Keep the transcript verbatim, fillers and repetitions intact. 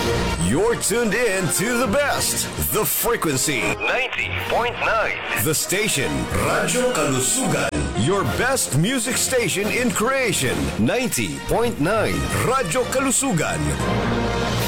You're tuned in to the best, the frequency ninety point nine. The station, Radyo Kalusugan. Your best music station in creation, ninety point nine Radyo Kalusugan.